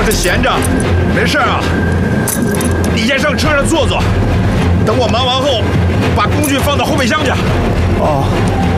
这闲着，没事啊。你先上车上坐坐，等我忙完后，把工具放到后备箱去。 哦。